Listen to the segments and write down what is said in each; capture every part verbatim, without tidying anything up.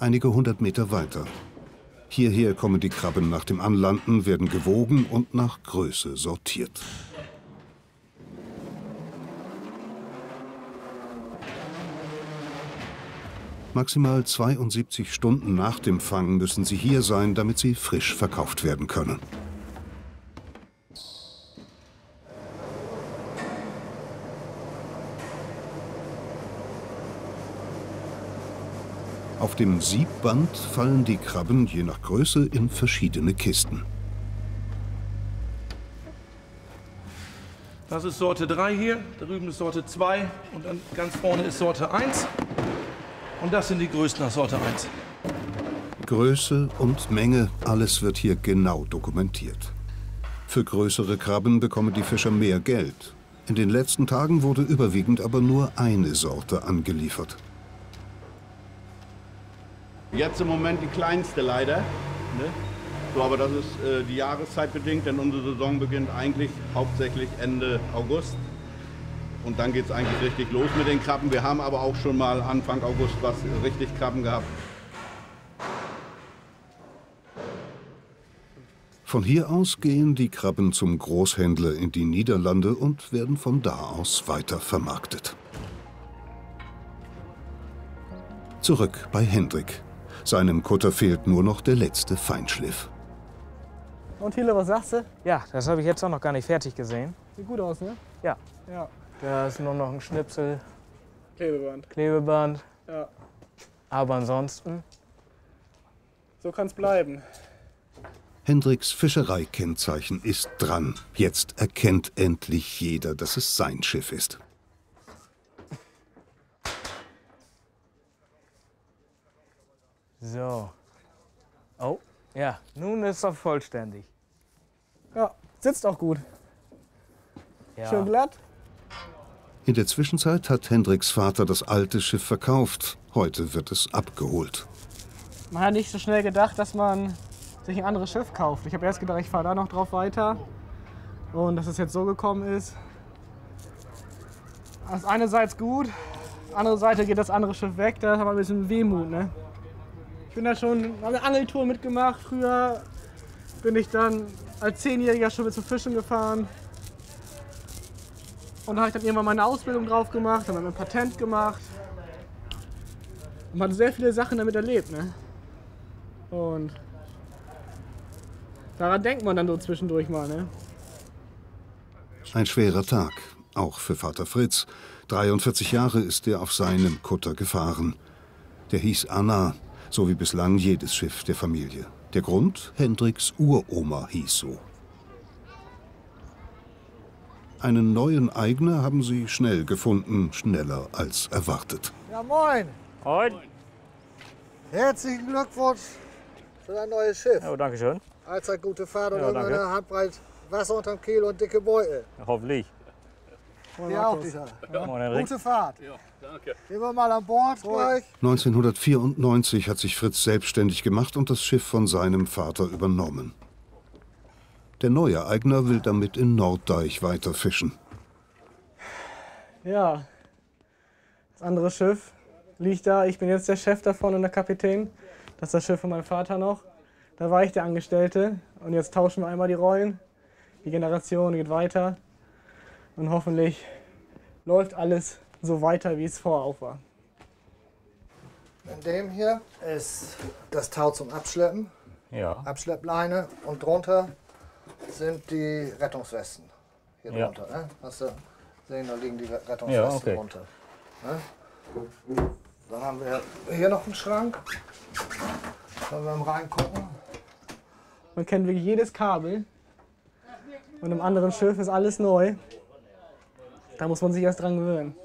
einige hundert Meter weiter. Hierher kommen die Krabben nach dem Anlanden, werden gewogen und nach Größe sortiert. Maximal zweiundsiebzig Stunden nach dem Fang müssen sie hier sein, damit sie frisch verkauft werden können. Auf dem Siebband fallen die Krabben je nach Größe in verschiedene Kisten. Das ist Sorte drei hier, da drüben ist Sorte zwei und dann ganz vorne ist Sorte eins. Und das sind die größten nach Sorte eins. Größe und Menge, alles wird hier genau dokumentiert. Für größere Krabben bekommen die Fischer mehr Geld. In den letzten Tagen wurde überwiegend aber nur eine Sorte angeliefert. Jetzt im Moment die kleinste leider. Ne? So, aber das ist äh, die Jahreszeit bedingt, denn unsere Saison beginnt eigentlich hauptsächlich Ende August. Und dann geht es eigentlich richtig los mit den Krabben. Wir haben aber auch schon mal Anfang August was richtig Krabben gehabt. Von hier aus gehen die Krabben zum Großhändler in die Niederlande und werden von da aus weiter vermarktet. Zurück bei Hendrik. Seinem Kutter fehlt nur noch der letzte Feinschliff. Und Thiele, was sagst du? Ja, das habe ich jetzt auch noch gar nicht fertig gesehen. Sieht gut aus, ne? Ja. Ja. Da ist nur noch ein Schnipsel. Klebeband. Klebeband. Ja. Aber ansonsten. So kann's bleiben. Hendriks Fischereikennzeichen ist dran. Jetzt erkennt endlich jeder, dass es sein Schiff ist. So. Oh, ja, nun ist er vollständig. Ja, sitzt auch gut. Ja. Schön glatt. In der Zwischenzeit hat Hendriks Vater das alte Schiff verkauft. Heute wird es abgeholt. Man hat nicht so schnell gedacht, dass man sich ein anderes Schiff kauft. Ich habe erst gedacht, ich fahre da noch drauf weiter. Und dass es jetzt so gekommen ist. Das eine Seite gut, andere Seite geht das andere Schiff weg. Da haben wir ein bisschen Wehmut, ne? Ich bin da schon, habe eine Angeltour mitgemacht. Früher bin ich dann als Zehnjähriger schon mit zum Fischen gefahren. Und da habe ich dann irgendwann meine Ausbildung drauf gemacht, dann habe ich ein Patent gemacht. Und man hat sehr viele Sachen damit erlebt, ne? Und daran denkt man dann so zwischendurch mal, ne? Ein schwerer Tag, auch für Vater Fritz. dreiundvierzig Jahre ist er auf seinem Kutter gefahren. Der hieß Anna, so wie bislang jedes Schiff der Familie. Der Grund? Hendriks Uroma hieß so. Einen neuen Eigner haben sie schnell gefunden, schneller als erwartet. Ja, moin. Moin. Herzlichen Glückwunsch für dein neues Schiff. Ja, danke schön. Allzeit gute Fahrt und Ja, immer danke. eine Handbreit Wasser unterm Kiel und dicke Beutel. Ja, hoffentlich. Ja, auch dieser. Ja. Moin, Henrik. Gute Fahrt. Ja, danke. Gehen wir mal an Bord gleich. neunzehnhundertvierundneunzig hat sich Fritz selbstständig gemacht und das Schiff von seinem Vater übernommen. Der neue Eigner will damit in Norddeich weiter fischen. Ja, das andere Schiff liegt da. Ich bin jetzt der Chef davon und der Kapitän. Das ist das Schiff von meinem Vater noch. Da war ich der Angestellte. Und jetzt tauschen wir einmal die Rollen. Die Generation geht weiter. Und hoffentlich läuft alles so weiter, wie es vorher auch war. In dem hier ist das Tau zum Abschleppen. Ja. Abschleppleine. Und drunter sind die Rettungswesten. Hier Ja. drunter. Ne? Hast du sehen, da liegen die Rettungswesten Ja, okay. drunter. Ne? Dann haben wir hier noch einen Schrank. Können wir mal reingucken. Man kennt wirklich jedes Kabel. Und im anderen Schiff ist alles neu. Da muss man sich erst dran gewöhnen.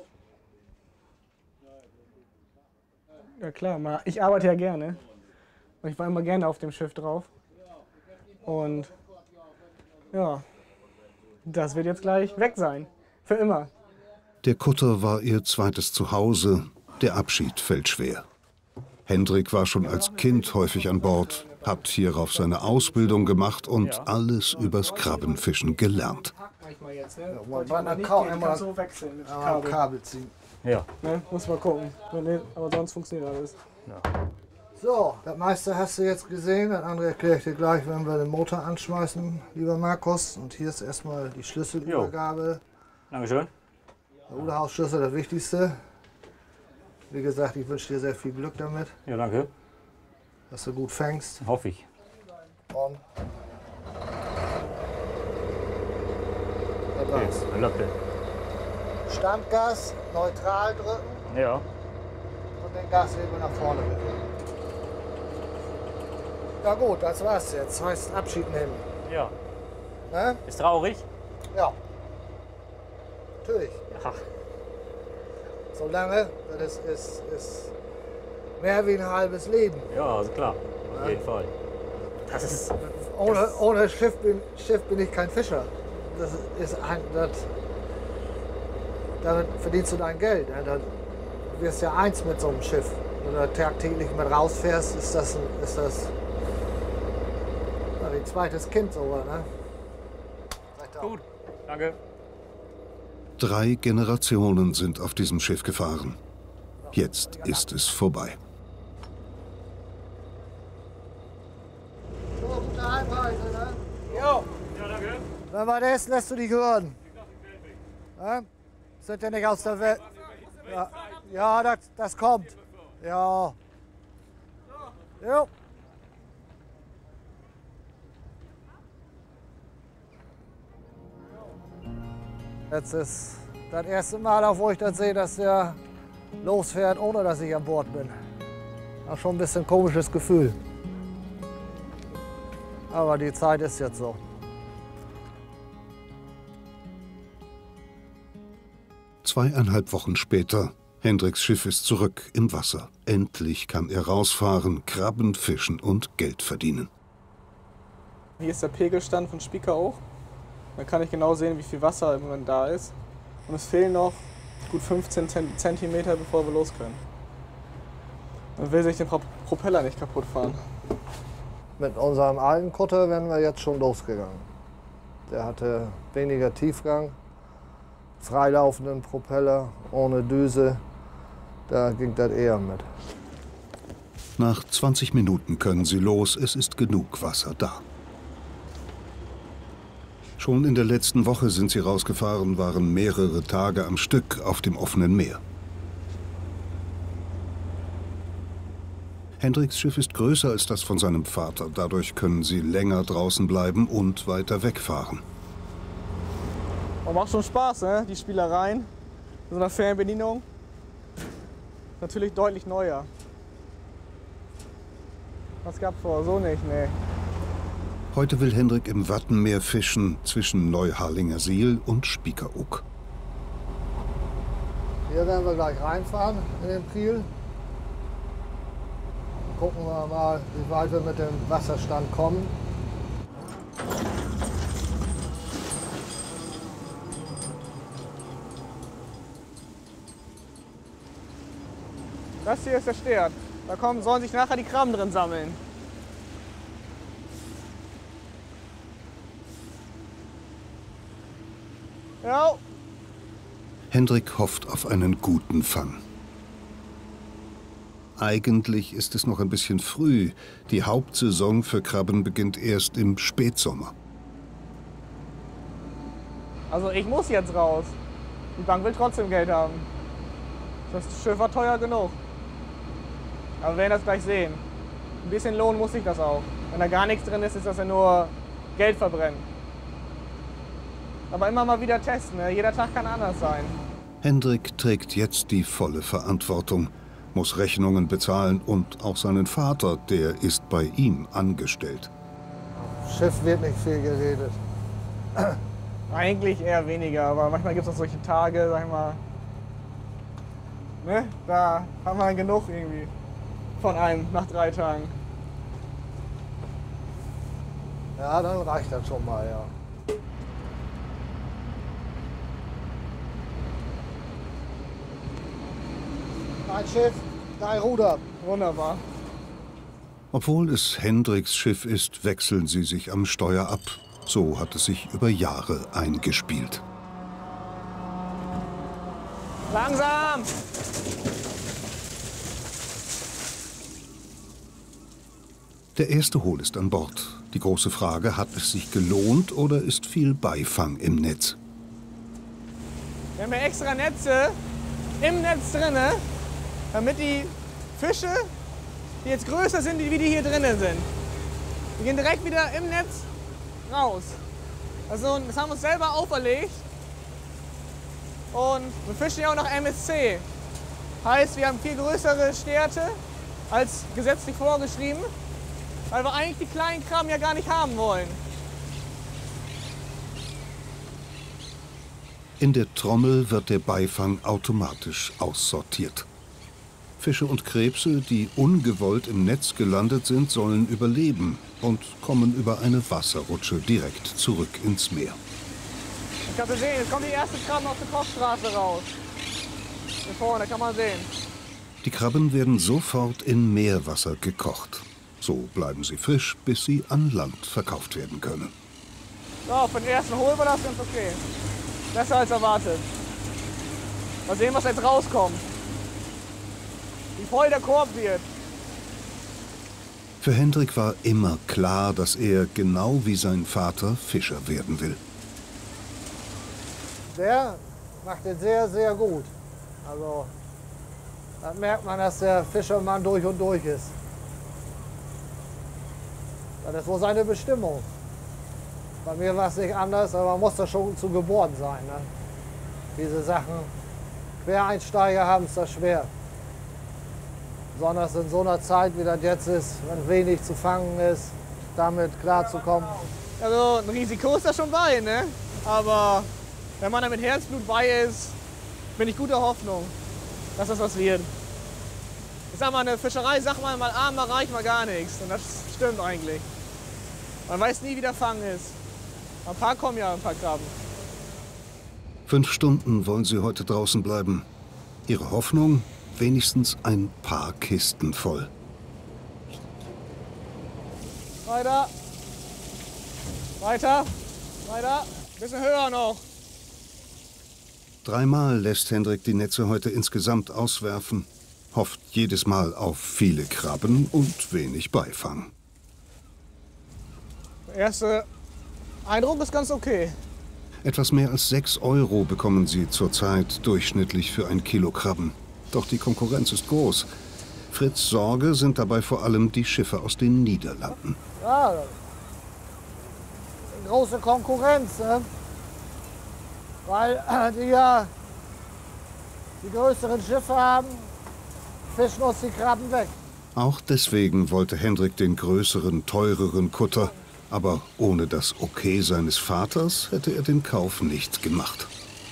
Ja klar, mal- ich arbeite ja gerne. Und ich war immer gerne auf dem Schiff drauf. Und ja, das wird jetzt gleich weg sein. Für immer. Der Kutter war ihr zweites Zuhause. Der Abschied fällt schwer. Hendrik war schon als Kind häufig an Bord, hat hierauf seine Ausbildung gemacht und alles übers Krabbenfischen gelernt. Manchmal jetzt, ne? Ja, Wollte man man nicht kann gehen, immer- kann so wechseln mit Aber Kabel. Kabel ziehen. Ja. Ne? Muss mal gucken. Nee, aber sonst funktioniert alles. So, das meiste hast du jetzt gesehen. Das andere erkläre ich dir gleich, wenn wir den Motor anschmeißen, lieber Markus. Und hier ist erstmal die Schlüsselübergabe. Dankeschön. Der Ruderhausschlüssel, das Wichtigste. Wie gesagt, ich wünsche dir sehr viel Glück damit, Ja, danke. dass du gut fängst. Hoffe ich. Und das war's. Okay, Löffel. Standgas, neutral drücken Ja. und den Gashebel nach vorne bewegen. Ja gut, das war's jetzt. Heißt Abschied nehmen. Ja. Ne? Ist traurig? Ja. Natürlich. Ach, Solange, das ist, ist, ist mehr wie ein halbes Leben. ja, also klar. Auf jeden Fall. Das ist. Ohne, ohne Schiff, bin, Schiff bin ich kein Fischer. Das ist ein, das, damit verdienst du dein Geld. Ja, da wirst ja eins mit so einem Schiff. Wenn du da tagtäglich mit rausfährst, ist das, ein, ist das ja, wie ein zweites Kind sogar. Ne? Sagt er auch. Gut. Danke. Drei Generationen sind auf diesem Schiff gefahren. Jetzt ist es vorbei. So, gute Heimreise, ne? Jo. Ja, danke. Wenn was ist, lässt du dich hören. Ja? Sind ja nicht aus der Welt. Ja, ja das, das kommt. Ja. Jo. Jetzt ist das erste Mal, auch wo ich das sehe, dass der losfährt, ohne dass ich an Bord bin. Das ist schon ein bisschen ein komisches Gefühl. Aber die Zeit ist jetzt so. Zweieinhalb Wochen später. Hendriks Schiff ist zurück im Wasser. Endlich kann er rausfahren, Krabben fischen und Geld verdienen. Hier ist der Pegelstand von Spiekeroog. Dann kann ich genau sehen, wie viel Wasser im Moment da ist. Und es fehlen noch gut fünfzehn Zentimeter, bevor wir los können. Dann will sich den Pro Propeller nicht kaputt fahren. Mit unserem alten Kutter wären wir jetzt schon losgegangen. Der hatte weniger Tiefgang, freilaufenden Propeller, ohne Düse. Da ging das eher mit. Nach zwanzig Minuten können sie los, es ist genug Wasser da. Schon in der letzten Woche sind sie rausgefahren, waren mehrere Tage am Stück auf dem offenen Meer. Hendriks Schiff ist größer als das von seinem Vater. Dadurch können sie länger draußen bleiben und weiter wegfahren. Aber macht schon Spaß, ne? Die Spielereien. In so einer Fernbedienung. Natürlich deutlich neuer. Was gab's vor? So nicht, ne. Heute will Hendrik im Wattenmeer fischen zwischen Neuharlingersiel und Spiekeroog. Hier werden wir gleich reinfahren in den Priel. Gucken wir mal, wie weit wir mit dem Wasserstand kommen. Das hier ist der Stern. Da kommen, sollen sich nachher die Krabben drin sammeln. Ja. Hendrik hofft auf einen guten Fang. Eigentlich ist es noch ein bisschen früh. Die Hauptsaison für Krabben beginnt erst im Spätsommer. Also ich muss jetzt raus. Die Bank will trotzdem Geld haben. Das Schiff war teuer genug. Aber wir werden das gleich sehen. Ein bisschen Lohn muss ich das auch. Wenn da gar nichts drin ist, ist das ja nur Geld verbrennen. Aber immer mal wieder testen, ne? Jeder Tag kann anders sein. Hendrik trägt jetzt die volle Verantwortung, muss Rechnungen bezahlen und auch seinen Vater, der ist bei ihm angestellt. Schiff wird nicht viel geredet. Eigentlich eher weniger, aber manchmal gibt es auch solche Tage, sag ich mal, ne? Da haben wir genug irgendwie von einem nach drei Tagen. Ja, dann reicht das schon mal, ja. Dein Schiff, dein Ruder. Wunderbar. Obwohl es Hendriks Schiff ist, wechseln sie sich am Steuer ab. So hat es sich über Jahre eingespielt. Langsam! Der erste Hol ist an Bord. Die große Frage, hat es sich gelohnt oder ist viel Beifang im Netz? Wir haben ja extra Netze im Netz drinne, damit die Fische, die jetzt größer sind, wie die hier drinnen sind, die gehen direkt wieder im Netz raus. Also das haben wir uns selber auferlegt. Und wir fischen ja auch nach M S C. Heißt, wir haben viel größere Sterte als gesetzlich vorgeschrieben, weil wir eigentlich die kleinen Krabben ja gar nicht haben wollen. In der Trommel wird der Beifang automatisch aussortiert. Fische und Krebse, die ungewollt im Netz gelandet sind, sollen überleben und kommen über eine Wasserrutsche direkt zurück ins Meer. Ich kann sehen, jetzt kommen die ersten Krabben auf der Kochstraße raus. Hier vorne, kann man sehen. Die Krabben werden sofort in Meerwasser gekocht. So bleiben sie frisch, bis sie an Land verkauft werden können. So, für den ersten Hol war das ganz okay. Besser als erwartet. Mal sehen, was jetzt rauskommt. Wie voll der Korb wird. Für Hendrik war immer klar, dass er, genau wie sein Vater, Fischer werden will. Der macht es sehr, sehr gut. Also, da merkt man, dass der Fischermann durch und durch ist. Das ist wohl seine Bestimmung. Bei mir war es nicht anders, aber man muss da schon zu geboren sein. Ne? Diese Sachen, Quereinsteiger haben es da schwer. Besonders in so einer Zeit, wie das jetzt ist, wenn wenig zu fangen ist, damit klarzukommen. Also ein Risiko ist da schon bei, ne? Aber wenn man da mit Herzblut bei ist, bin ich guter Hoffnung, dass das was wird. Ich sag mal, eine Fischerei sagt man mal arm, mal reich, mal gar nichts. Und das stimmt eigentlich. Man weiß nie, wie der Fang ist. Ein paar kommen ja, ein paar Krabben. Fünf Stunden wollen sie heute draußen bleiben. Ihre Hoffnung? Wenigstens ein paar Kisten voll. Weiter. Weiter. Weiter. Bisschen höher noch. Dreimal lässt Hendrik die Netze heute insgesamt auswerfen. Hofft jedes Mal auf viele Krabben und wenig Beifang. Der erste Eindruck ist ganz okay. Etwas mehr als sechs Euro bekommen sie zurzeit durchschnittlich für ein Kilo Krabben. Doch die Konkurrenz ist groß. Fritz' Sorge sind dabei vor allem die Schiffe aus den Niederlanden. Ja, große Konkurrenz, ne? Weil äh, die ja die größeren Schiffe haben, fischen uns die Krabben weg. Auch deswegen wollte Hendrik den größeren, teureren Kutter. Aber ohne das Okay seines Vaters hätte er den Kauf nicht gemacht.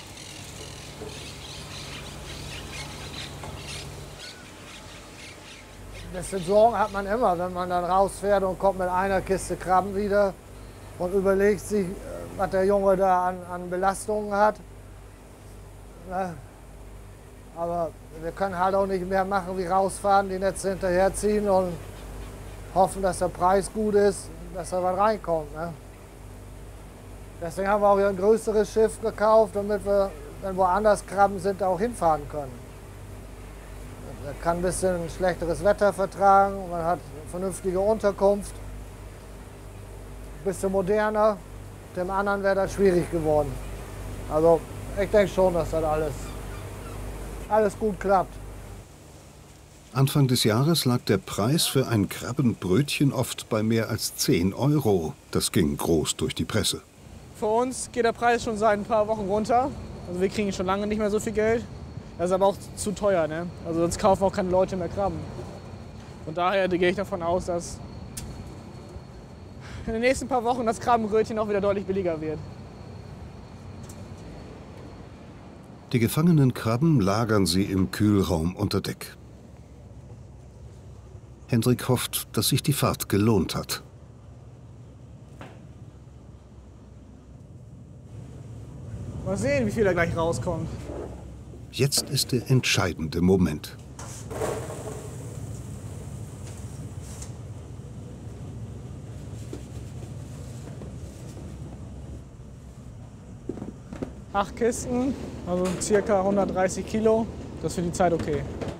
Ein bisschen Sorgen hat man immer, wenn man dann rausfährt und kommt mit einer Kiste Krabben wieder und überlegt sich, was der Junge da an, an Belastungen hat. Na, aber wir können halt auch nicht mehr machen, wie rausfahren, die Netze hinterherziehen und hoffen, dass der Preis gut ist, dass da was reinkommt. Ne? Deswegen haben wir auch hier ein größeres Schiff gekauft, damit wir, wenn woanders Krabben sind, auch hinfahren können. Er kann ein bisschen schlechteres Wetter vertragen, man hat eine vernünftige Unterkunft, ein bisschen moderner. Dem anderen wäre das schwierig geworden. Also ich denke schon, dass das alles, alles gut klappt. Anfang des Jahres lag der Preis für ein Krabbenbrötchen oft bei mehr als zehn Euro. Das ging groß durch die Presse. Für uns geht der Preis schon seit ein paar Wochen runter. Also wir kriegen schon lange nicht mehr so viel Geld. Das ist aber auch zu teuer, ne? Also sonst kaufen auch keine Leute mehr Krabben. Von daher gehe ich davon aus, dass in den nächsten paar Wochen das Krabbenbrötchen auch wieder deutlich billiger wird. Die gefangenen Krabben lagern sie im Kühlraum unter Deck. Hendrik hofft, dass sich die Fahrt gelohnt hat. Mal sehen, wie viel da gleich rauskommt. Jetzt ist der entscheidende Moment. Acht Kisten, also circa hundertdreißig Kilo. Das ist für die Zeit okay.